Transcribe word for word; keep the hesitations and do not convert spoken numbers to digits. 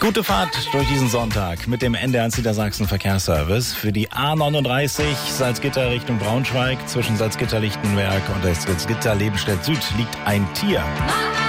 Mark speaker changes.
Speaker 1: Gute Fahrt durch diesen Sonntag mit dem N D R Niedersachsen Verkehrsservice. Für die A neununddreißig Salzgitter Richtung Braunschweig zwischen Salzgitter-Lichtenberg und der Salzgitter Lebenstedt Süd liegt ein Tier.